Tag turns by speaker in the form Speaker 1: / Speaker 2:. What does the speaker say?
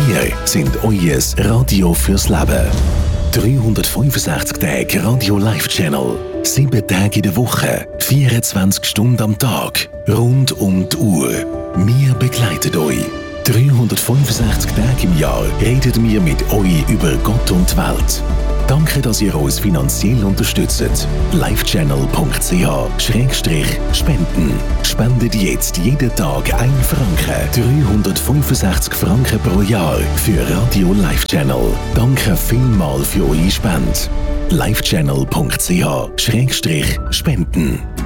Speaker 1: Wir sind euer Radio fürs Leben. 365 Tage Radio Live Channel. 7 Tage in der Woche, 24 Stunden am Tag, rund um die Uhr. Wir begleiten euch. 365 Tage im Jahr reden wir mit euch über Gott und die Welt. Danke, dass ihr uns finanziell unterstützt. livechannel.ch/spenden. Spendet jetzt jeden Tag 1 Franken. 365 Franken pro Jahr für Radio Live Channel. Danke vielmals für eure Spende. livechannel.ch/spenden.